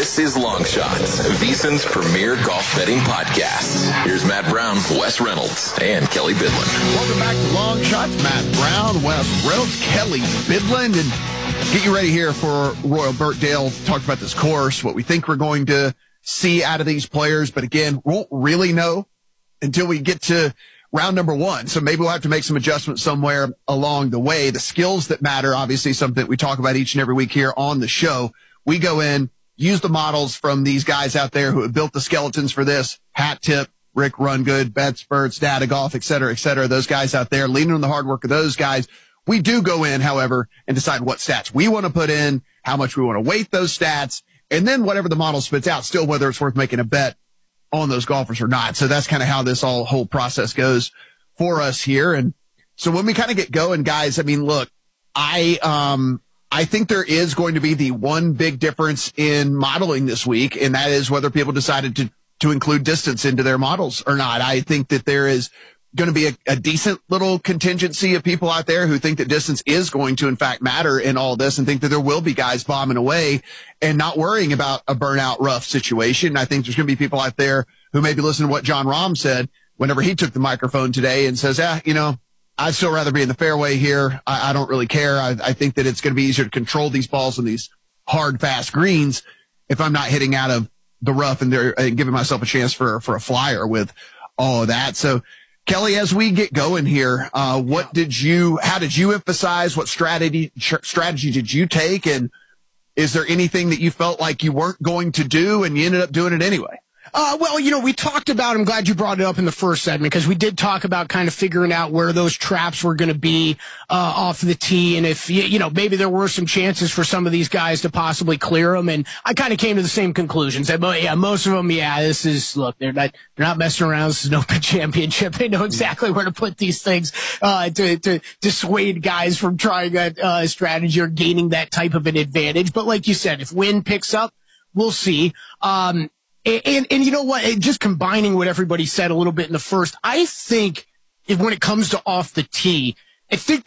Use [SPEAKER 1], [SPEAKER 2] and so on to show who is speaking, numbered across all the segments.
[SPEAKER 1] This is Long Shots, VSiN's premier golf betting podcast. Here's Matt Brown, Wes Reynolds, and Kelly Bidlin.
[SPEAKER 2] Welcome back to Long Shots. Matt Brown, Wes Reynolds, Kelly Bidlin, and get you ready here for Royal Birkdale. Talk about this course, what we think we're going to see out of these players. But again, won't really know until we get to round number one. So maybe we'll have to make some adjustments somewhere along the way. The skills that matter, obviously something that we talk about each and every week here on the show. We go in, use the models from these guys out there who have built the skeletons for this. Hat Tip, Rick Rungood, BetSperts, Data Golf, et cetera, those guys out there, leaning on the hard work of those guys. We do go in, however, and decide what stats we want to put in, how much we want to weight those stats, and then whatever the model spits out, still whether it's worth making a bet on those golfers or not. So that's kind of how this whole process goes for us here. And so when we kind of get going, guys, I mean, look, I think there is going to be the one big difference in modeling this week, and that is whether people decided to include distance into their models or not. I think that there is going to be a decent little contingency of people out there who think that distance is going to, in fact, matter in all this, and think that there will be guys bombing away and not worrying about a burnout rough situation. I think there's going to be people out there who maybe listen to what John Rahm said whenever he took the microphone today and says, I'd still rather be in the fairway here. I don't really care. I think that it's going to be easier to control these balls on these hard, fast greens if I'm not hitting out of the rough and giving myself a chance for a flyer with all of that. So, Kelly, as we get going here, how did you emphasize? What strategy did you take? And is there anything that you felt like you weren't going to do and you ended up doing it anyway?
[SPEAKER 3] We talked about, I'm glad you brought it up in the first segment, because we did talk about kind of figuring out where those traps were going to be off the tee, and if, maybe there were some chances for some of these guys to possibly clear them, and I kind of came to the same conclusions. Most of them, they're not messing around. This is no championship. They know exactly where to put these things to dissuade guys from trying that strategy or gaining that type of an advantage. But like you said, if wind picks up, we'll see. And you know what? Just combining what everybody said a little bit in the first, I think when it comes to off the tee, I think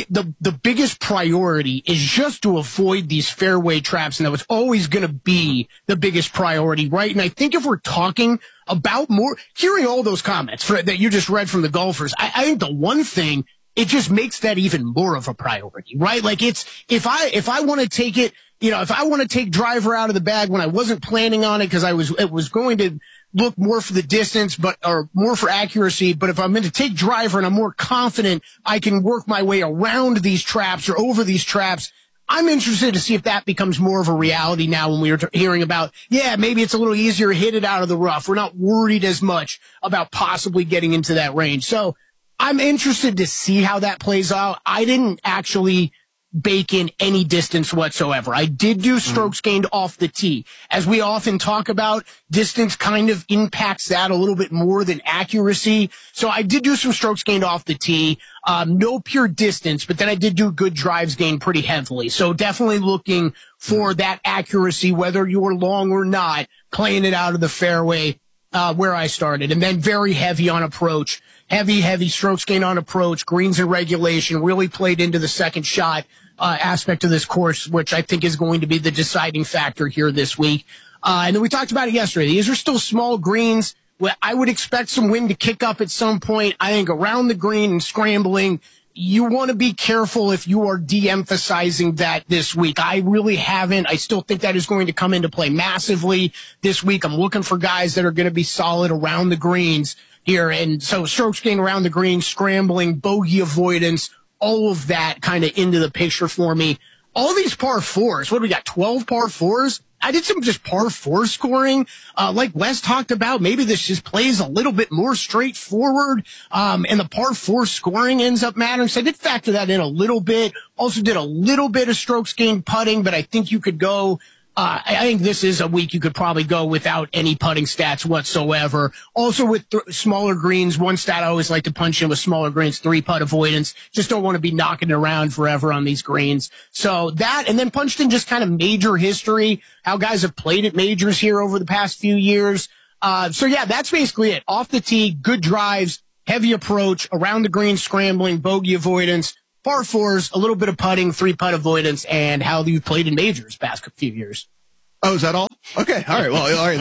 [SPEAKER 3] the biggest priority is just to avoid these fairway traps, and that was always going to be the biggest priority, right? And I think if we're talking about hearing all those comments that you just read from the golfers, I think the one thing, it just makes that even more of a priority, right? Like if I want to take it, if I want to take driver out of the bag when I wasn't planning on it because it was going to look more for the distance, or more for accuracy. But if I'm going to take driver and I'm more confident I can work my way around these traps or over these traps, I'm interested to see if that becomes more of a reality now when we are hearing about, maybe it's a little easier to hit it out of the rough. We're not worried as much about possibly getting into that range. So I'm interested to see how that plays out. I didn't actually bake in any distance whatsoever. I did do strokes gained off the tee. As we often talk about, distance kind of impacts that a little bit more than accuracy. So I did do some strokes gained off the tee. No pure distance, but then I did do good drives gained pretty heavily. So definitely looking for that accuracy, whether you were long or not, playing it out of the fairway, where I started. And then very heavy on approach. Heavy strokes gained on approach, greens and regulation, really played into the second shot aspect of this course, which I think is going to be the deciding factor here this week. And then we talked about it yesterday. These are still small greens. I would expect some wind to kick up at some point. I think around the green and scrambling, you want to be careful if you are de-emphasizing that this week. I really haven't. I still think that is going to come into play massively this week. I'm looking for guys that are going to be solid around the greens here. And so strokes gained around the green, scrambling, bogey avoidance, all of that kind of into the picture for me. All these par fours, what do we got, 12 par fours? I did some just par four scoring. Like Wes talked about, maybe this just plays a little bit more straightforward. And the par four scoring ends up mattering. So I did factor that in a little bit. Also did a little bit of strokes gained putting, but I think you could go, I think this is a week you could probably go without any putting stats whatsoever. Also with smaller greens, one stat I always like to punch in with smaller greens, 3-putt avoidance. Just don't want to be knocking it around forever on these greens. So that, and then punched in just kind of major history, how guys have played at majors here over the past few years. So yeah, that's basically it. Off the tee, good drives, heavy approach, around the green, scrambling, bogey avoidance, par fours, a little bit of putting, 3-putt avoidance, and how you've played in majors past few years.
[SPEAKER 2] Oh, is that all? Okay. All right. Well, all right.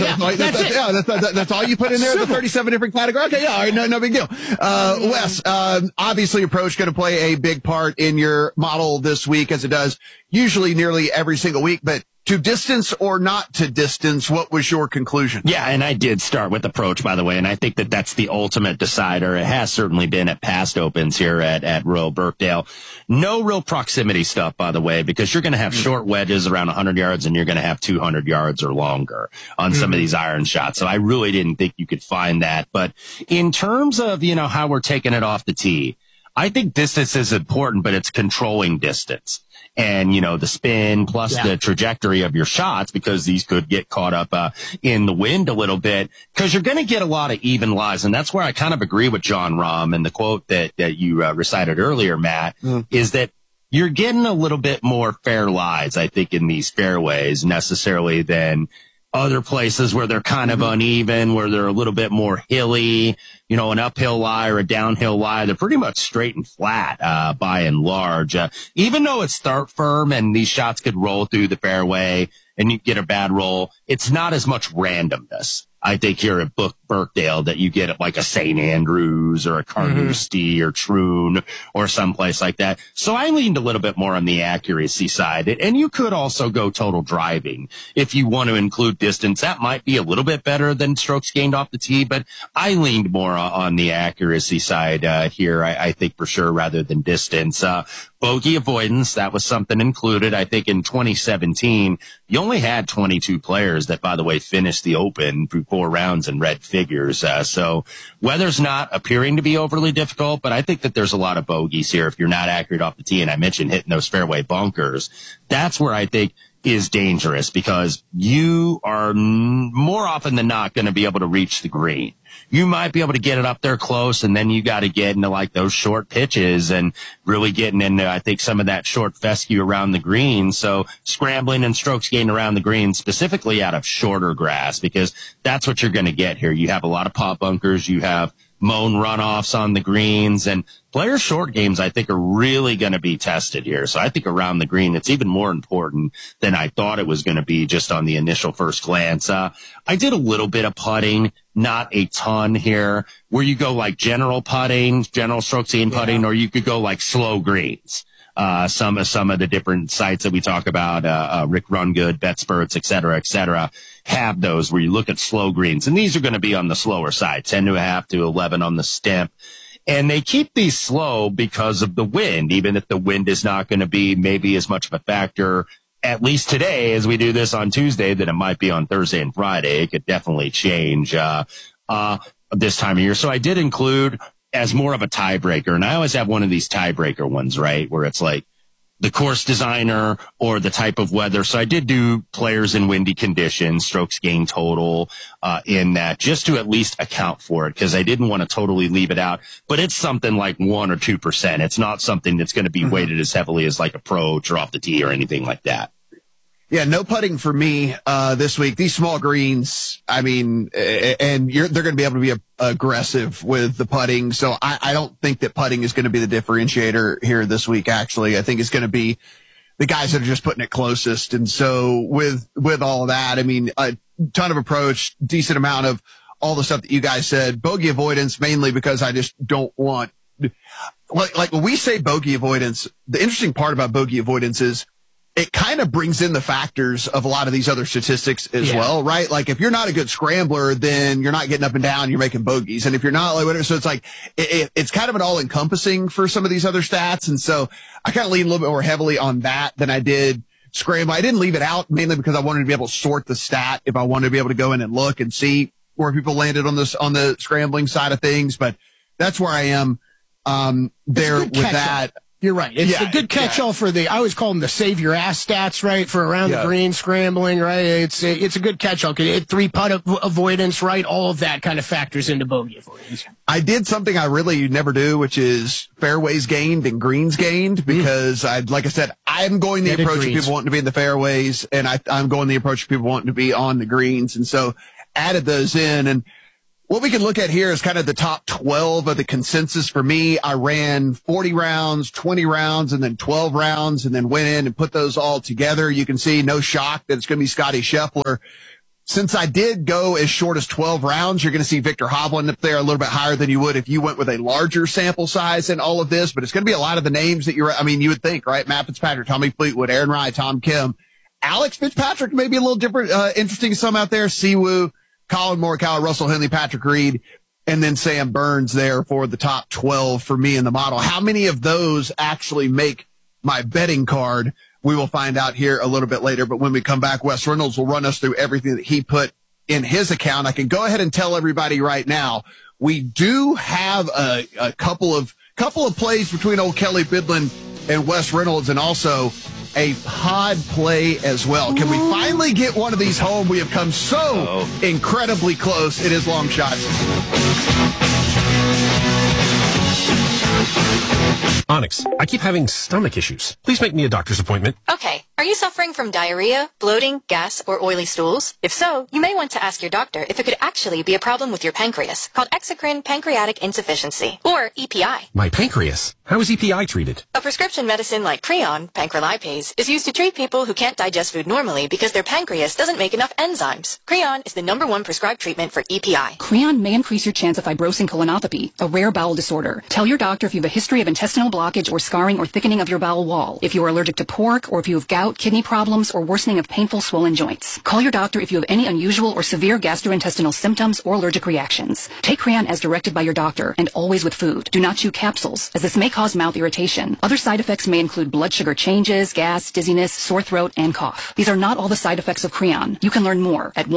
[SPEAKER 2] That's all you put in there, the 37 different categories? Okay. Yeah. All right. No big deal. Wes, obviously approach going to play a big part in your model this week, as it does usually nearly every single week, but to distance or not to distance, what was your conclusion?
[SPEAKER 4] Yeah, and I did start with approach, by the way, and I think that that's the ultimate decider. It has certainly been at past opens here at Royal Birkdale. No real proximity stuff, by the way, because you're going to have short wedges around 100 yards and you're going to have 200 yards or longer on some of these iron shots. So I really didn't think you could find that. But in terms of, how we're taking it off the tee, I think distance is important, but it's controlling distance. And, the spin plus the trajectory of your shots, because these could get caught up in the wind a little bit, because you're going to get a lot of even lies. And that's where I kind of agree with John Rahm and the quote that you recited earlier, Matt, is that you're getting a little bit more fair lies, I think, in these fairways necessarily than other places where they're kind of uneven, where they're a little bit more hilly, an uphill lie or a downhill lie. They're pretty much straight and flat, by and large. Even though it's start firm and these shots could roll through the fairway and you get a bad roll, it's not as much randomness, I think, here at Birkdale that you get at like a St. Andrews or a Carnoustie or Troon or someplace like that. So I leaned a little bit more on the accuracy side. And you could also go total driving if you want to include distance. That might be a little bit better than strokes gained off the tee, but I leaned more on the accuracy side here, I think, for sure, rather than distance. Bogey avoidance, that was something included. I think in 2017, you only had 22 players that, by the way, finished the Open through 4 rounds in red figures. So weather's not appearing to be overly difficult, but I think that there's a lot of bogeys here if you're not accurate off the tee. And I mentioned hitting those fairway bunkers. That's where I think is dangerous, because you are more often than not going to be able to reach the green. You might be able to get it up there close, and then you got to get into like those short pitches and really getting into, I think, some of that short fescue around the green. So scrambling and strokes gained around the green, specifically out of shorter grass, because that's what you're going to get here. You have a lot of pop bunkers. You have mown runoffs on the greens, and player short games, I think, are really going to be tested here. So I think around the green, it's even more important than I thought it was going to be just on the initial first glance. I did a little bit of putting, not a ton here, where you go like general putting, general strokes gained putting, or you could go like slow greens. Some of the different sites that we talk about, Rick Rungood, BetSperts, et cetera, have those where you look at slow greens. And these are going to be on the slower side, 10.5 to 11 on the stimp. And they keep these slow because of the wind, even if the wind is not going to be maybe as much of a factor, at least today, as we do this on Tuesday, than it might be on Thursday and Friday. It could definitely change, this time of year. So I did include as more of a tiebreaker. And I always have one of these tiebreaker ones, right, where it's like the course designer or the type of weather. So I did do players in windy conditions, strokes gained total, in that, just to at least account for it, because I didn't want to totally leave it out. But it's something like 1 or 2%. It's not something that's going to be weighted as heavily as like approach or off the tee or anything like that.
[SPEAKER 2] Yeah, no putting for me this week. These small greens, I mean, and they're going to be able to be aggressive with the putting. So I don't think that putting is going to be the differentiator here this week. Actually, I think it's going to be the guys that are just putting it closest. And so with all of that, I mean, a ton of approach, decent amount of all the stuff that you guys said. Bogey avoidance mainly because I just don't want, like when we say bogey avoidance, the interesting part about bogey avoidance is it kind of brings in the factors of a lot of these other statistics as well, right? Like if you're not a good scrambler, then you're not getting up and down, you're making bogeys. And if you're not, like whatever, so it's like, it's kind of an all encompassing for some of these other stats. And so I kind of lean a little bit more heavily on that than I did scramble. I didn't leave it out mainly because I wanted to be able to sort the stat if I wanted to be able to go in and look and see where people landed on this, on the scrambling side of things. But that's where I am, there with that.
[SPEAKER 3] You're right. It's a good catch-all for I always call them the save your ass stats, right? For around the green scrambling, right? It's a good catch-all. 3-putt avoidance, right? All of that kind of factors into bogey avoidance.
[SPEAKER 2] I did something I really never do, which is fairways gained and greens gained, because like I said, I'm going the approach of people wanting to be in the fairways, and I'm going the approach of people wanting to be on the greens. And so added those in, and What we can look at here is kind of the top 12 of the consensus for me. I ran 40 rounds, 20 rounds, and then 12 rounds, and then went in and put those all together. You can see no shock that it's going to be Scotty Scheffler. Since I did go as short as 12 rounds, you're going to see Victor Hovland up there a little bit higher than you would if you went with a larger sample size in all of this. But it's going to be a lot of the names that you would think, right? Matt Fitzpatrick, Tommy Fleetwood, Aaron Rai, Tom Kim. Alex Fitzpatrick may be a little different, interesting some out there. Siwoo, Colin Morikawa, Russell Henley, Patrick Reed, and then Sam Burns there for the top 12 for me in the model. How many of those actually make my betting card? We will find out here a little bit later. But when we come back, Wes Reynolds will run us through everything that he put in his account. I can go ahead and tell everybody right now, we do have a couple of plays between old Kelly Bidlin and Wes Reynolds, and also a pod play as well. Can we finally get one of these home? We have come so incredibly close. It is long shots.
[SPEAKER 5] Onyx, I keep having stomach issues. Please make me a doctor's appointment.
[SPEAKER 6] Okay. Are you suffering from diarrhea, bloating, gas, or oily stools? If so, you may want to ask your doctor if it could actually be a problem with your pancreas, called exocrine pancreatic insufficiency, or EPI.
[SPEAKER 5] My pancreas? How is EPI treated?
[SPEAKER 6] A prescription medicine like Creon, pancrelipase, is used to treat people who can't digest food normally because their pancreas doesn't make enough enzymes. Creon is the #1 prescribed treatment for EPI.
[SPEAKER 7] Creon may increase your chance of fibrosing colonopathy, a rare bowel disorder. Tell your doctor if you have a history of intestinal blockage or scarring or thickening of your bowel wall, if you are allergic to pork, or if you have gout, kidney problems, or worsening of painful swollen joints. Call your doctor if you have any unusual or severe gastrointestinal symptoms or allergic reactions. Take Creon as directed by your doctor, and always with food. Do not chew capsules, as this may cause mouth irritation. Other side effects may include blood sugar changes, gas, dizziness, sore throat, and cough. These are not all the side effects of Creon. You can learn more at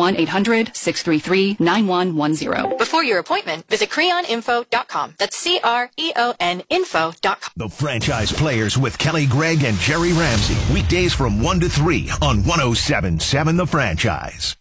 [SPEAKER 7] 1-800-633-9110.
[SPEAKER 6] Before your appointment, visit creoninfo.com. That's CREON info.com.
[SPEAKER 8] The Franchise Players with Kelly Gregg and Jerry Ramsey. Weekdays from 1 to 3 on 107.7 The Franchise.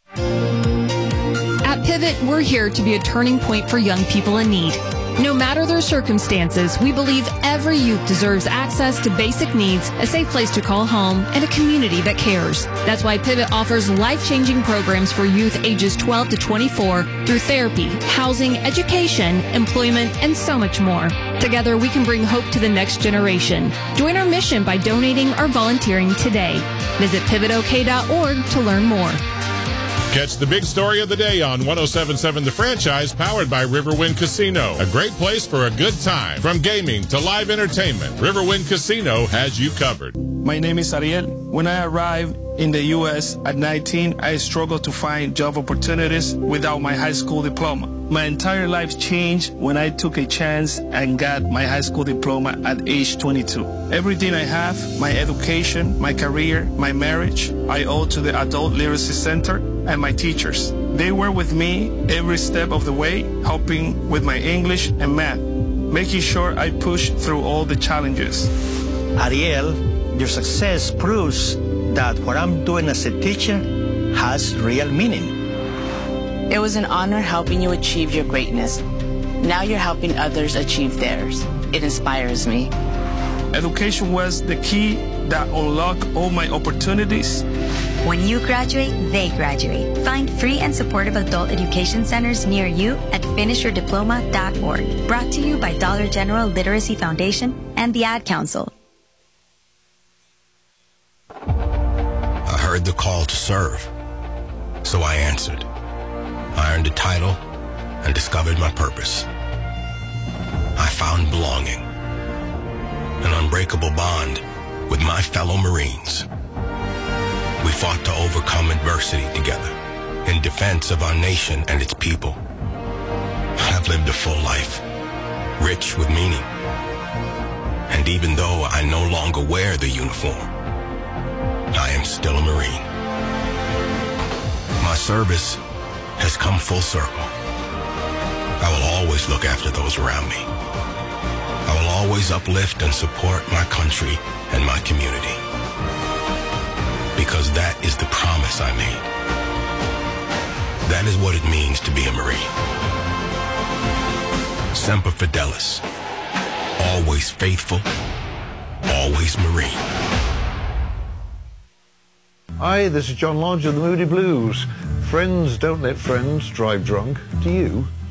[SPEAKER 9] At Pivot, we're here to be a turning point for young people in need. No matter their circumstances, we believe every youth deserves access to basic needs, a safe place to call home, and a community that cares. That's why Pivot offers life-changing programs for youth ages 12 to 24 through therapy, housing, education, employment, and so much more. Together, we can bring hope to the next generation. Join our mission by donating or volunteering today. Visit pivotok.org to learn more.
[SPEAKER 10] Catch the big story of the day on 107.7 The Franchise, powered by Riverwind Casino. A great place for a good time. From gaming to live entertainment, Riverwind Casino has you covered.
[SPEAKER 11] My name is Ariel. When I arrived in the U.S. at 19, I struggled to find job opportunities without my high school diploma. My entire life changed when I took a chance and got my high school diploma at age 22. Everything I have, my education, my career, my marriage, I owe to the Adult Literacy Center and my teachers. They were with me every step of the way, helping with my English and math, making sure I pushed through all the challenges.
[SPEAKER 12] Ariel, your success proves that what I'm doing as a teacher has real meaning.
[SPEAKER 13] It was an honor helping you achieve your greatness. Now you're helping others achieve theirs. It inspires me.
[SPEAKER 11] Education was the key that unlocked all my opportunities.
[SPEAKER 14] When you graduate, they graduate. Find free and supportive adult education centers near you at finishyourdiploma.org. Brought to you by Dollar General Literacy Foundation and the Ad Council.
[SPEAKER 8] I heard the call to serve, so I answered. I earned a title and discovered my purpose. I found belonging, an unbreakable bond with my fellow Marines. We fought to overcome adversity together in defense of our nation and its people. I've lived a full life, rich with meaning. And even though I no longer wear the uniform, I am still a Marine. My service has come full circle. I will always look after those around me. I will always uplift and support my country and my community. Because that is the promise I made. That is what it means to be a Marine. Semper Fidelis. Always faithful. Always Marine.
[SPEAKER 15] Hi, this is John Lodge of the Moody Blues. Friends don't let friends drive drunk. Do you?